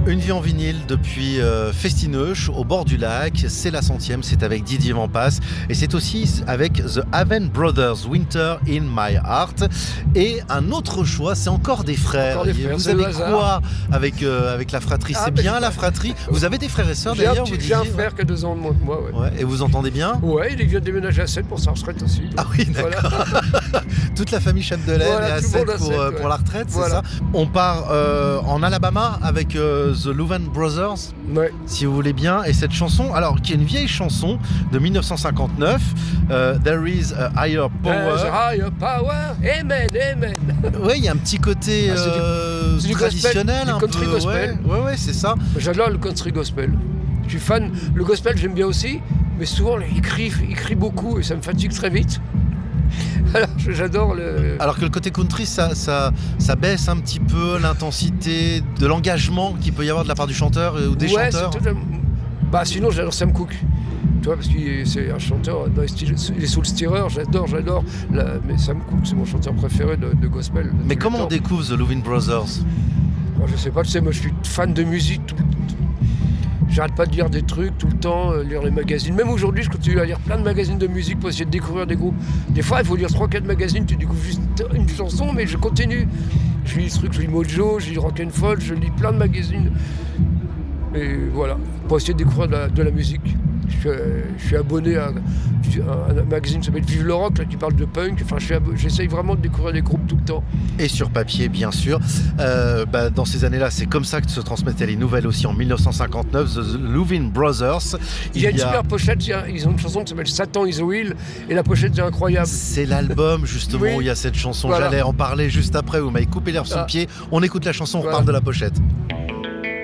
Une vie en vinyle depuis Festineuch, au bord du lac. C'est la 100e, c'est avec Didier Vampas. Et c'est aussi avec The Haven Brothers, Winter in My Heart. Et un autre choix, c'est encore des frères. Encore des frères, vous avez quoi avec la fratrie? C'est bien la fratrie. Vous avez des frères et sœurs d'ailleurs? J'ai un frère qui a 2 ans de moins que moi. Ouais. Et vous entendez bien? Ouais, il vient de déménager à 7 pour sa retraite aussi. Ah oui, d'accord. Voilà. Toute la famille Chapdelaine est à 7 pour la retraite, c'est ça? On part en Alabama avec The Louvin Brothers, si vous voulez bien. Et cette chanson, alors qui est une vieille chanson de 1959, There is a higher power. There's a higher power. Amen, amen. Oui, il y a un petit côté du traditionnel, gospel, un du country peu. gospel. Ouais, c'est ça. J'adore le country gospel. Je suis fan. Le gospel, j'aime bien aussi, mais souvent il crie beaucoup et ça me fatigue très vite. Alors j'adore le... Alors que le côté country, ça baisse un petit peu l'intensité de l'engagement qu'il peut y avoir de la part du chanteur ou des chanteurs. Sinon j'adore Sam Cooke. Tu vois, parce que c'est un chanteur, il est sous le stireur, j'adore. Mais Sam Cooke, c'est mon chanteur préféré de gospel. Mais comment on découvre The Louvin Brothers? Je sais pas, tu sais, moi je suis fan de musique. J'arrête pas de lire des trucs tout le temps, lire les magazines. Même aujourd'hui, je continue à lire plein de magazines de musique pour essayer de découvrir des groupes. Des fois, il faut lire 3-4 magazines, tu découvres juste une chanson, mais je continue. Je lis des trucs, je lis Mojo, je lis Rock'n'Folk, je lis plein de magazines. Et voilà, pour essayer de découvrir de la musique. Je suis abonné à un magazine qui s'appelle Vive le Rock, là, qui parle de punk. Enfin, j'essaye vraiment de découvrir des groupes tout le temps. Et sur papier, bien sûr. Dans ces années-là, c'est comme ça que se transmettaient les nouvelles aussi en 1959, The Louvin Brothers. Il y a une super pochette, ils ont une chanson qui s'appelle Satan is Real, et la pochette est incroyable. C'est l'album, justement, où il y a cette chanson. Voilà. J'allais en parler juste après, vous m'avez coupé l'herbe sous le pied. On écoute la chanson, on reparle de la pochette.